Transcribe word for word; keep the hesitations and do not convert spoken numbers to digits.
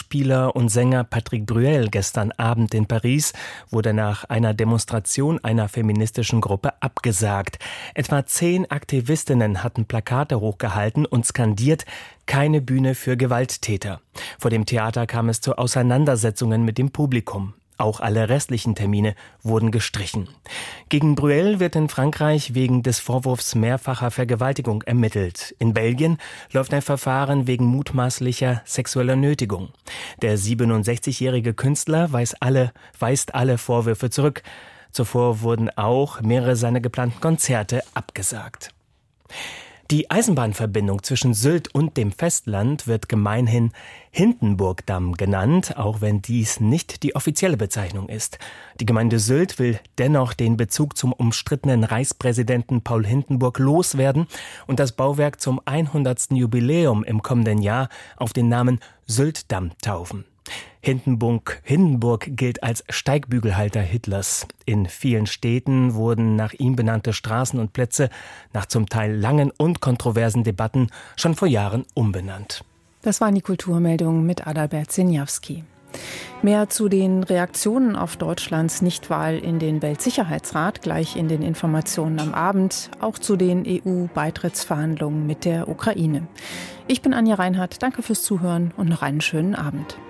Schauspieler und Sänger Patrick Bruel gestern Abend in Paris wurde nach einer Demonstration einer feministischen Gruppe abgesagt. Etwa zehn Aktivistinnen hatten Plakate hochgehalten und skandiert: Keine Bühne für Gewalttäter. Vor dem Theater kam es zu Auseinandersetzungen mit dem Publikum. Auch alle restlichen Termine wurden gestrichen. Gegen Bruel wird in Frankreich wegen des Vorwurfs mehrfacher Vergewaltigung ermittelt. In Belgien läuft ein Verfahren wegen mutmaßlicher sexueller Nötigung. Der siebenundsechzigjährige Künstler weist alle, weist alle Vorwürfe zurück. Zuvor wurden auch mehrere seiner geplanten Konzerte abgesagt. Die Eisenbahnverbindung zwischen Sylt und dem Festland wird gemeinhin Hindenburgdamm genannt, auch wenn dies nicht die offizielle Bezeichnung ist. Die Gemeinde Sylt will dennoch den Bezug zum umstrittenen Reichspräsidenten Paul Hindenburg loswerden und das Bauwerk zum hundertsten Jubiläum im kommenden Jahr auf den Namen Syltdamm taufen. Hindenburg, Hindenburg gilt als Steigbügelhalter Hitlers. In vielen Städten wurden nach ihm benannte Straßen und Plätze nach zum Teil langen und kontroversen Debatten schon vor Jahren umbenannt. Das waren die Kulturmeldungen mit Adalbert Sinjawski. Mehr zu den Reaktionen auf Deutschlands Nichtwahl in den Weltsicherheitsrat gleich in den Informationen am Abend, auch zu den E U-Beitrittsverhandlungen mit der Ukraine. Ich bin Anja Reinhardt, danke fürs Zuhören und noch einen schönen Abend.